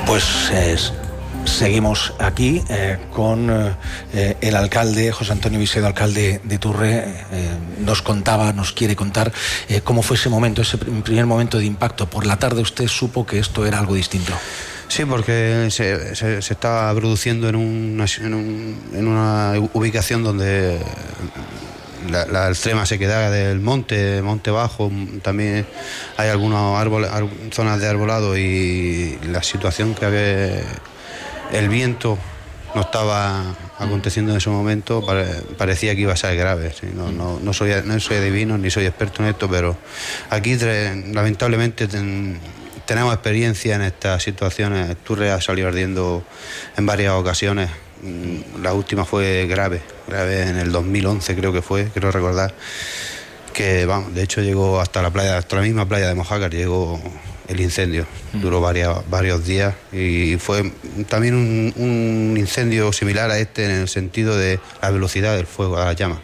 Pues seguimos aquí con el alcalde, José Antonio Visedo, alcalde de Turre. Nos quiere contar cómo fue ese momento, ese primer momento de impacto. Por la tarde usted supo que esto era algo distinto. Sí, porque se estaba produciendo en una ubicación donde la extrema sequedad del monte bajo, también hay algunos árboles, zonas de arbolado, y la situación que había, el viento no estaba aconteciendo en ese momento, parecía que iba a ser grave. ¿Sí? No soy adivino ni soy experto en esto, pero aquí lamentablemente tenemos experiencia en estas situaciones. Turre ha salido ardiendo en varias ocasiones. La última fue grave en el 2011 creo recordar, que de hecho llegó hasta la misma playa de Mojácar, llegó el incendio. Duró varios días y fue también un incendio similar a este en el sentido de la velocidad del fuego, de las llamas.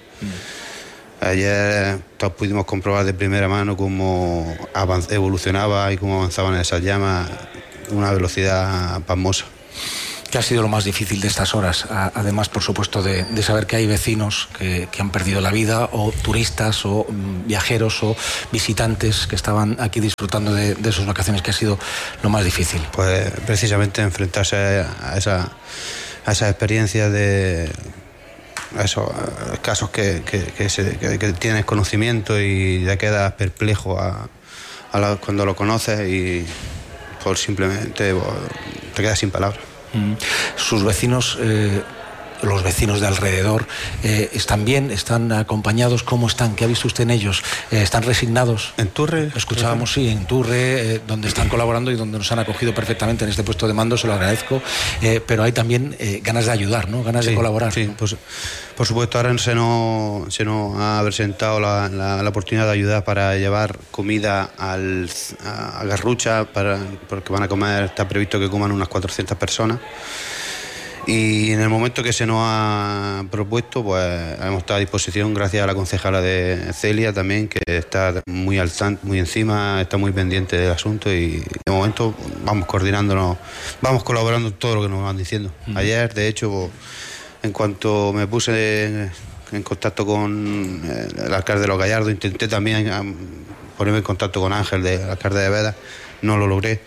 Ayer todos pudimos comprobar de primera mano cómo evolucionaba y cómo avanzaban esas llamas, una velocidad pasmosa. ¿Qué ha sido lo más difícil de estas horas? Además, por supuesto, de saber que hay vecinos que han perdido la vida, o turistas, o viajeros, o visitantes que estaban aquí disfrutando de sus vacaciones. ¿Qué ha sido lo más difícil? Pues precisamente enfrentarse a esas experiencias de esos casos que tienes conocimiento y ya quedas perplejo cuando lo conoces, y por simplemente te quedas sin palabras. Sus vecinos, los vecinos de alrededor, ¿están bien? ¿Están acompañados? ¿Cómo están? ¿Qué ha visto usted en ellos? ¿Están resignados? En Turre. Escuchábamos, sí, en Turre, donde están colaborando y donde nos han acogido perfectamente en este puesto de mando, se lo agradezco, pero hay también ganas de ayudar, ¿no? Ganas de colaborar. Sí, pues, por supuesto, ahora se nos ha presentado la oportunidad de ayudar para llevar comida a Garrucha, porque van a comer, está previsto que coman unas 400 personas. Y en el momento que se nos ha propuesto, pues hemos estado a disposición, gracias a la concejala de Celia también, que está muy al tanto, muy encima, está muy pendiente del asunto, y de momento vamos coordinándonos, vamos colaborando en todo lo que nos van diciendo. Ayer, de hecho, en cuanto me puse en contacto con el alcalde de Los Gallardos, intenté también ponerme en contacto con Ángel, del alcalde de Veda, no lo logré.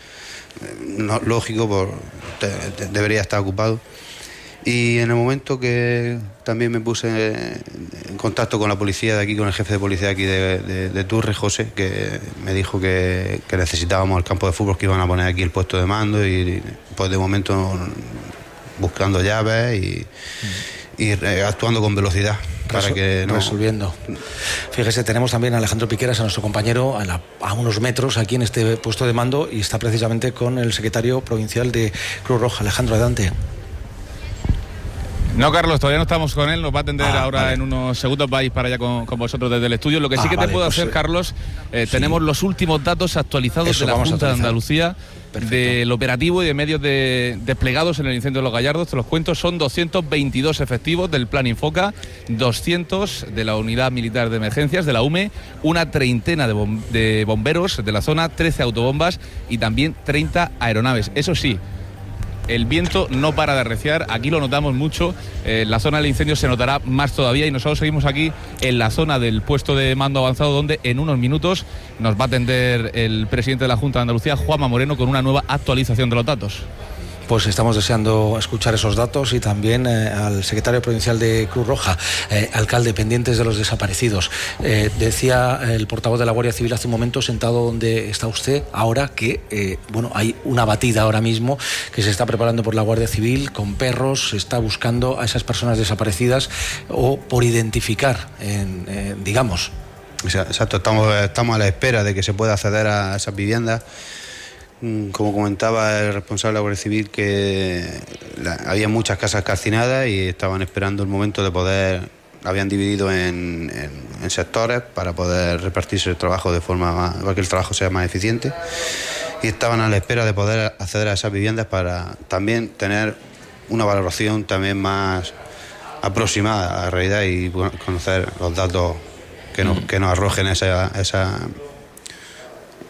Lógico, debería estar ocupado. Y en el momento que también me puse en contacto con la policía de aquí, con el jefe de policía de aquí de Turre, José, que me dijo que necesitábamos el campo de fútbol, que iban a poner aquí el puesto de mando, y pues de momento buscando llaves y actuando con velocidad para que no... Resolviendo. Fíjese, tenemos también a Alejandro Piqueras, a nuestro compañero, a unos metros aquí en este puesto de mando, y está precisamente con el secretario provincial de Cruz Roja. Alejandro, adelante. No, Carlos, todavía no estamos con él, nos va a atender ahora en unos segundos, vais para allá con vosotros desde el estudio. Lo que sí que te puedo hacer, Carlos, tenemos los últimos datos actualizados de la Junta de Andalucía. Perfecto. Del operativo y de medios desplegados en el incendio de Los Gallardos. Te los cuento, son 222 efectivos del Plan Infoca, 200 de la Unidad Militar de Emergencias, de la UME, una treintena de bomberos de la zona, 13 autobombas y también 30 aeronaves. Eso sí, el viento no para de arreciar, aquí lo notamos mucho, la zona del incendio se notará más todavía, y nosotros seguimos aquí en la zona del puesto de mando avanzado, donde en unos minutos nos va a atender el presidente de la Junta de Andalucía, Juanma Moreno, con una nueva actualización de los datos. Pues estamos deseando escuchar esos datos, y también al secretario provincial de Cruz Roja. Alcalde, pendientes de los desaparecidos. Decía el portavoz de la Guardia Civil hace un momento, sentado donde está usted ahora, que hay una batida ahora mismo que se está preparando por la Guardia Civil con perros, se está buscando a esas personas desaparecidas, o por identificar, digamos. Exacto, estamos a la espera de que se pueda acceder a esas viviendas. Como comentaba el responsable de la Guardia Civil, que había muchas casas calcinadas y estaban esperando el momento de poder... Habían dividido en sectores para poder repartirse el trabajo para que el trabajo sea más eficiente, y estaban a la espera de poder acceder a esas viviendas para también tener una valoración también más aproximada a la realidad y conocer los datos que nos arrojen esa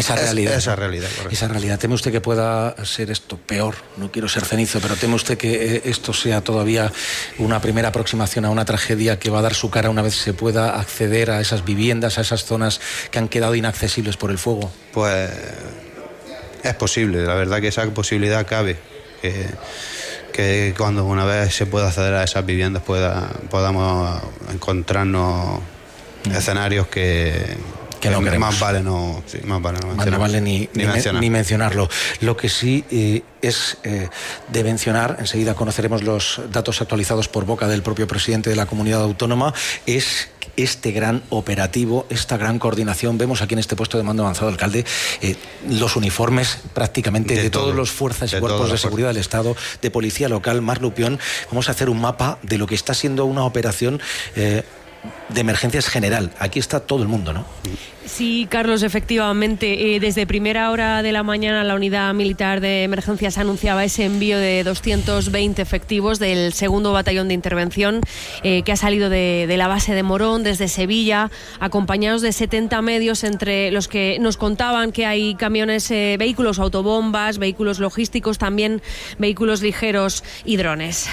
esa realidad. Esa realidad, correcto. Esa realidad. ¿Teme usted que pueda ser esto peor? No quiero ser cenizo, pero ¿teme usted que esto sea todavía una primera aproximación a una tragedia que va a dar su cara una vez se pueda acceder a esas viviendas, a esas zonas que han quedado inaccesibles por el fuego? Pues es posible, la verdad que esa posibilidad cabe, que cuando una vez se pueda acceder a esas viviendas podamos encontrarnos escenarios que no más vale no mencionarlo. Lo que sí es de mencionar, enseguida conoceremos los datos actualizados por boca del propio presidente de la comunidad autónoma, es este gran operativo, esta gran coordinación. Vemos aquí en este puesto de mando avanzado, alcalde, los uniformes prácticamente de todas las fuerzas y cuerpos de seguridad del Estado, de policía local. Mar Lupión, vamos a hacer un mapa de lo que está siendo una operación de emergencias general. Aquí está todo el mundo, ¿no? Sí, Carlos, efectivamente. Desde primera hora de la mañana la Unidad Militar de Emergencias anunciaba ese envío de 220 efectivos del 2º Batallón de Intervención que ha salido de la base de Morón desde Sevilla, acompañados de 70 medios, entre los que nos contaban que hay camiones, vehículos autobombas, vehículos logísticos, también vehículos ligeros y drones.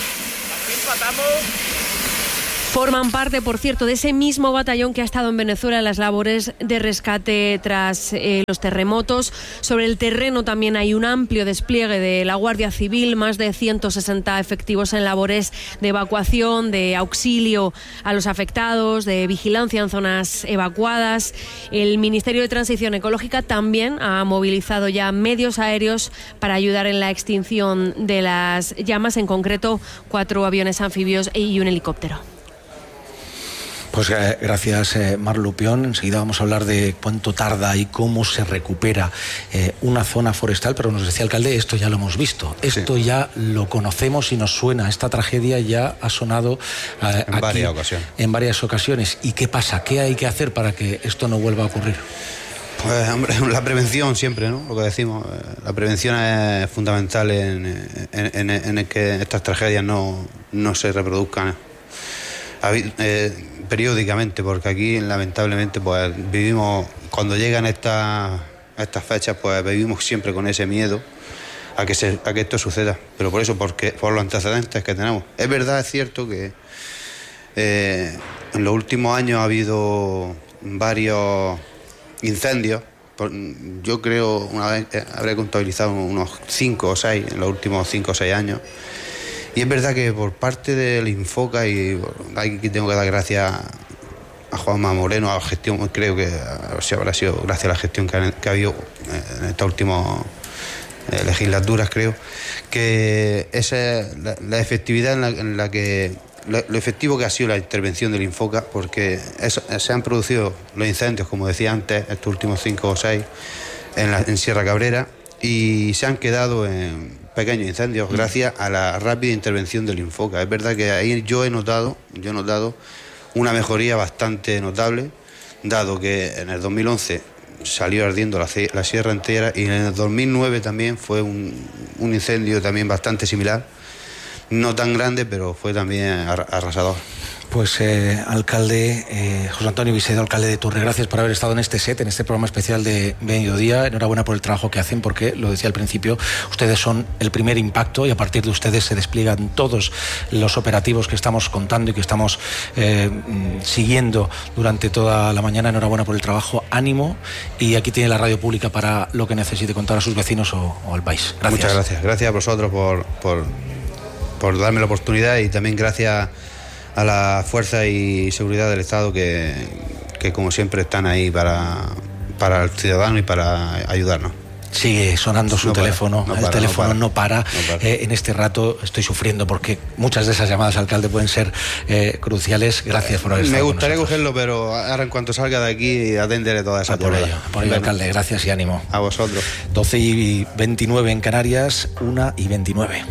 Forman parte, por cierto, de ese mismo batallón que ha estado en Venezuela en las labores de rescate tras los terremotos. Sobre el terreno también hay un amplio despliegue de la Guardia Civil, más de 160 efectivos en labores de evacuación, de auxilio a los afectados, de vigilancia en zonas evacuadas. El Ministerio de Transición Ecológica también ha movilizado ya medios aéreos para ayudar en la extinción de las llamas, en concreto 4 aviones anfibios y un helicóptero. Pues gracias, Mar Lupión. Enseguida vamos a hablar de cuánto tarda y cómo se recupera una zona forestal, pero nos decía, alcalde, esto ya lo hemos visto, esto sí, ya lo conocemos y nos suena. Esta tragedia ya ha sonado en varias ocasiones. ¿Y qué pasa? ¿Qué hay que hacer para que esto no vuelva a ocurrir? Pues, hombre, la prevención siempre, ¿no? Lo que decimos, la prevención es fundamental en que estas tragedias no se reproduzcan periódicamente, porque aquí lamentablemente pues vivimos, cuando llegan estas fechas, pues vivimos siempre con ese miedo a que esto suceda, pero por los antecedentes que tenemos. Es verdad, es cierto que en los últimos años ha habido varios incendios. Yo creo, una vez habré contabilizado unos 5 o 6 en los últimos 5 o 6 años. Y es verdad que por parte del Infoca, y aquí tengo que dar gracias a Juanma Moreno, a la gestión, creo que si habrá sido gracias a la gestión que ha habido en estas últimas legislaturas, creo, que esa es la efectividad en la que lo efectivo que ha sido la intervención del Infoca, porque se han producido los incendios, como decía antes, estos últimos 5 o 6 en Sierra Cabrera, y se han quedado en pequeños incendios gracias a la rápida intervención del Infoca. Es verdad que ahí yo he notado una mejoría bastante notable, dado que en el 2011 salió ardiendo la sierra entera, y en el 2009 también fue un incendio también bastante similar, no tan grande, pero fue también arrasador. Pues alcalde José Antonio Visedo, alcalde de Turre, gracias por haber estado en este set, en este programa especial de Mediodía. Enhorabuena por el trabajo que hacen, porque, lo decía al principio, ustedes son el primer impacto y a partir de ustedes se despliegan todos los operativos que estamos contando y que estamos siguiendo durante toda la mañana. Enhorabuena por el trabajo, ánimo, y aquí tiene la radio pública para lo que necesite contar a sus vecinos o al país. Gracias. Muchas gracias. Gracias a vosotros por darme la oportunidad, y también gracias a la fuerza y seguridad del Estado que como siempre están ahí para el ciudadano y para ayudarnos. Sigue sonando su teléfono, el teléfono no para. En este rato estoy sufriendo porque muchas de esas llamadas, alcalde, pueden ser cruciales. Gracias por haber estado. Me gustaría cogerlo, pero ahora en cuanto salga de aquí atenderé toda esa llamada. Por ello, alcalde, gracias y ánimo. A vosotros. 12:29 en Canarias, 1:29.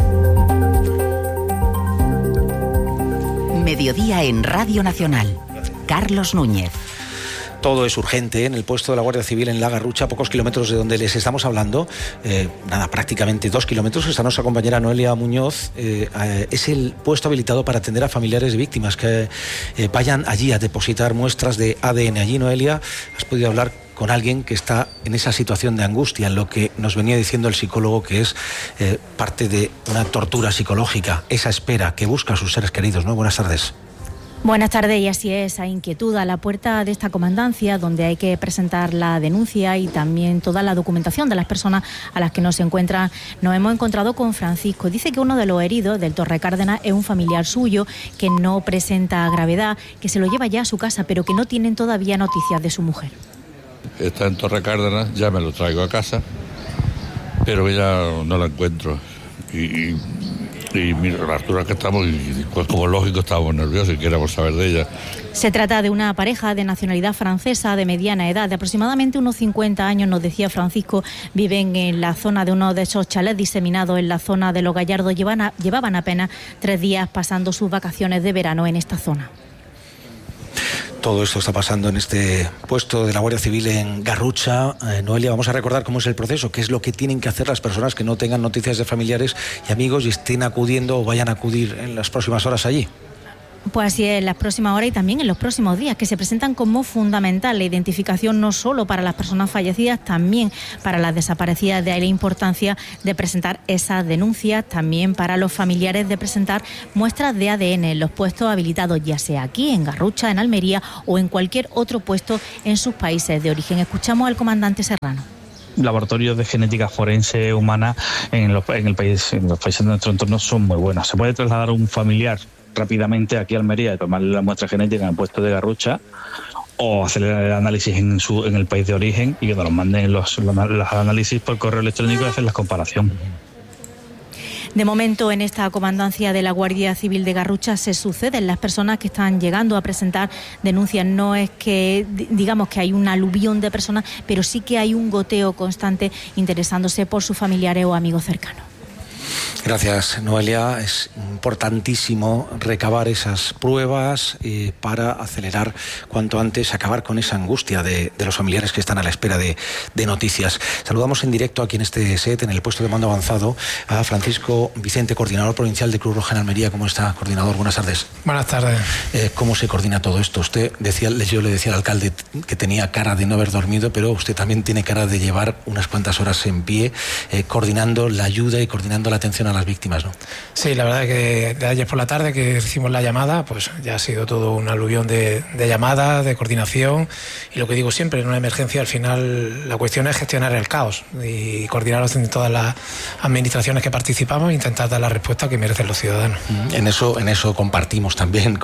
Mediodía en Radio Nacional. Carlos Núñez. Todo es urgente en el puesto de la Guardia Civil en La Garrucha, a pocos kilómetros de donde les estamos hablando, prácticamente 2 kilómetros. Está nuestra compañera Noelia Muñoz. Es el puesto habilitado para atender a familiares de víctimas que vayan allí a depositar muestras de ADN. Allí, Noelia, has podido hablar con alguien que está en esa situación de angustia, en lo que nos venía diciendo el psicólogo, que es parte de una tortura psicológica, esa espera que busca a sus seres queridos, ¿no? Buenas tardes. Buenas tardes, y así es, esa inquietud a la puerta de esta comandancia, donde hay que presentar la denuncia y también toda la documentación de las personas a las que nos encuentran. Nos hemos encontrado con Francisco. Dice que uno de los heridos del Torre Cárdenas es un familiar suyo, que no presenta gravedad, que se lo lleva ya a su casa, pero que no tienen todavía noticias de su mujer. Está en Torre Cárdenas, ya me lo traigo a casa, pero ya no la encuentro. Y mira, la altura que estamos, y pues como lógico estábamos nerviosos y queríamos saber de ella. Se trata de una pareja de nacionalidad francesa de mediana edad, de aproximadamente unos 50 años, nos decía Francisco. Viven en la zona de uno de esos chalets diseminados en la zona de Los Gallardos. Llevaban apenas 3 días pasando sus vacaciones de verano en esta zona. Todo esto está pasando en este puesto de la Guardia Civil en Garrucha. Noelia, vamos a recordar cómo es el proceso, qué es lo que tienen que hacer las personas que no tengan noticias de familiares y amigos y estén acudiendo o vayan a acudir en las próximas horas allí. Pues así es, en las próximas horas y también en los próximos días, que se presentan como fundamental la identificación no solo para las personas fallecidas, también para las desaparecidas. De ahí la importancia de presentar esas denuncias, también para los familiares de presentar muestras de ADN en los puestos habilitados, ya sea aquí en Garrucha, en Almería o en cualquier otro puesto en sus países de origen. Escuchamos al comandante Serrano. Laboratorios de genética forense humana en los países de nuestro entorno son muy buenos. Se puede trasladar un familiar rápidamente aquí a Almería y tomarle la muestra genética en el puesto de Garrucha, o hacer el análisis en el país de origen y que nos manden los análisis por correo electrónico y hacer la comparación. De momento, en esta comandancia de la Guardia Civil de Garrucha se suceden las personas que están llegando a presentar denuncias. No es que digamos que hay un aluvión de personas, pero sí que hay un goteo constante interesándose por sus familiares o amigos cercanos. Gracias, Noelia. Es importantísimo recabar esas pruebas para acelerar cuanto antes, acabar con esa angustia de los familiares que están a la espera de noticias. Saludamos en directo aquí en este set, en el puesto de mando avanzado, a Francisco Vicente, coordinador provincial de Cruz Roja en Almería. ¿Cómo está, coordinador? Buenas tardes. Buenas tardes. ¿Cómo se coordina todo esto? Usted decía, yo le decía al alcalde que tenía cara de no haber dormido, pero usted también tiene cara de llevar unas cuantas horas en pie, coordinando la ayuda y coordinando la atención a las víctimas, ¿no? Sí, la verdad es que de ayer por la tarde que hicimos la llamada, pues ya ha sido todo un aluvión de llamadas, de coordinación, y lo que digo siempre, en una emergencia al final la cuestión es gestionar el caos y coordinarlos entre todas las administraciones que participamos e intentar dar la respuesta que merecen los ciudadanos. En eso compartimos también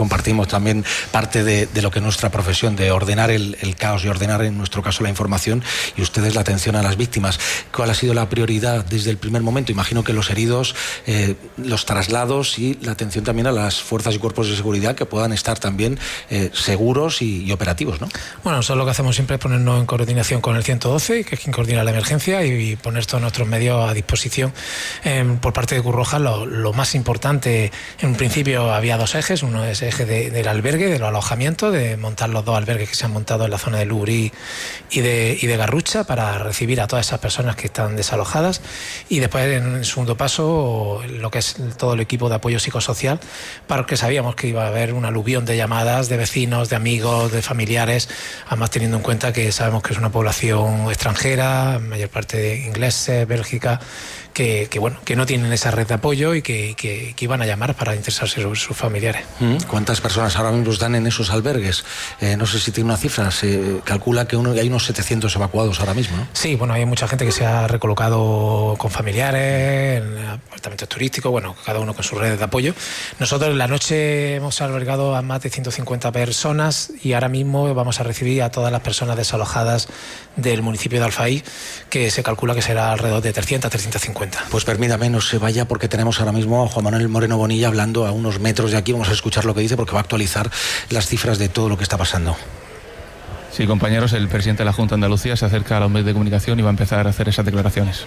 parte de lo que es nuestra profesión, de ordenar el caos y ordenar en nuestro caso la información, y ustedes la atención a las víctimas. ¿Cuál ha sido la prioridad desde el primer momento? Imagino que los heridos, los traslados y la atención también a las fuerzas y cuerpos de seguridad que puedan estar también seguros y operativos, ¿no? Bueno, nosotros lo que hacemos siempre es ponernos en coordinación con el 112, que es quien coordina la emergencia, y poner todos nuestros medios a disposición. Por parte de Cruz Roja, lo más importante, en un principio había 2 ejes. Uno es el eje del albergue, de los alojamientos, de montar los 2 albergues que se han montado en la zona de Lugurí y de Garrucha para recibir a todas esas personas que están desalojadas, y después, en el segundo paso, lo que es todo el equipo de apoyo psicosocial, para que sabíamos que iba a haber un aluvión de llamadas de vecinos, de amigos, de familiares, además teniendo en cuenta que sabemos que es una población extranjera, mayor parte de ingleses, Bélgica, que no tienen esa red de apoyo y que iban a llamar para interesarse sobre sus familiares. ¿Cuántas personas ahora mismo están en esos albergues? No sé si tiene una cifra, se calcula que hay unos 700 evacuados ahora mismo, ¿no? Sí, bueno, hay mucha gente que se ha recolocado con familiares, en apartamentos turísticos, cada uno con sus redes de apoyo. Nosotros en la noche hemos albergado a más de 150 personas y ahora mismo vamos a recibir a todas las personas desalojadas del municipio de Alfaí, que se calcula que será alrededor de 300, 350. Pues permítame, no se vaya, porque tenemos ahora mismo a Juan Manuel Moreno Bonilla hablando a unos metros de aquí. Vamos a escuchar lo que dice, porque va a actualizar las cifras de todo lo que está pasando. Sí, compañeros, el presidente de la Junta de Andalucía se acerca a los medios de comunicación y va a empezar a hacer esas declaraciones.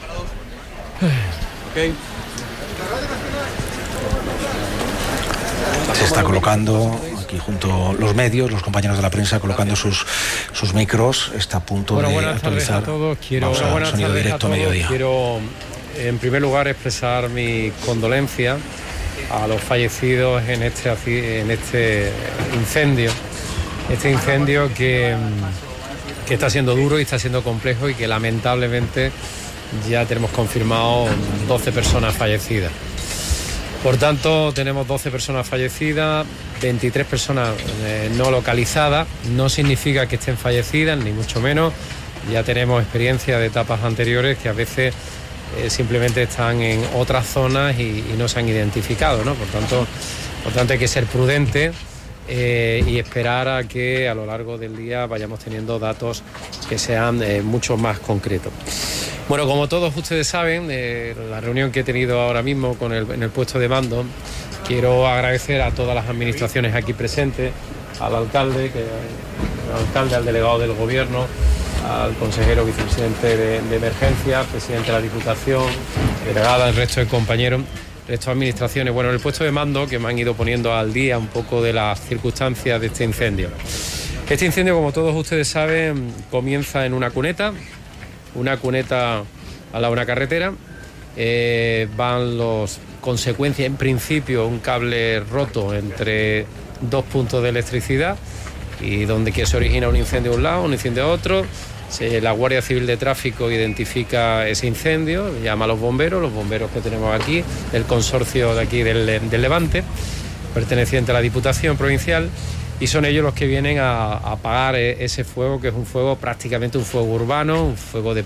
Se está colocando aquí junto a los medios, los compañeros de la prensa, colocando sus micros. Está a punto de actualizar. A todos. Sonido directo, mediodía. Quiero, en primer lugar, expresar mi condolencia a los fallecidos en este incendio. Este incendio que que está siendo duro y está siendo complejo y que lamentablemente ya tenemos confirmado 12 personas fallecidas. Por tanto, tenemos 12 personas fallecidas, 23 personas no localizadas. No significa que estén fallecidas, ni mucho menos. Ya tenemos experiencia de etapas anteriores que a veces simplemente están en otras zonas y no se han identificado, ¿no? Por tanto hay que ser prudentes y esperar a que a lo largo del día vayamos teniendo datos que sean mucho más concretos. Bueno, como todos ustedes saben, la reunión que he tenido ahora mismo en el puesto de mando, quiero agradecer a todas las administraciones aquí presentes, al alcalde, al delegado del Gobierno, al consejero vicepresidente de Emergencias, presidente de la Diputación, delegada, el resto de compañeros, el resto de administraciones. Bueno, en el puesto de mando, que me han ido poniendo al día un poco de las circunstancias de este incendio. Este incendio, como todos ustedes saben, comienza en una cuneta al lado de una carretera. Van las consecuencias, en principio, un cable roto entre dos puntos de electricidad y donde se origina un incendio a un lado, un incendio a otro. La Guardia Civil de Tráfico identifica ese incendio, llama a los bomberos que tenemos aquí, el consorcio de aquí del Levante, perteneciente a la Diputación Provincial, y son ellos los que vienen a apagar ese fuego, que es un fuego prácticamente un fuego urbano, un fuego de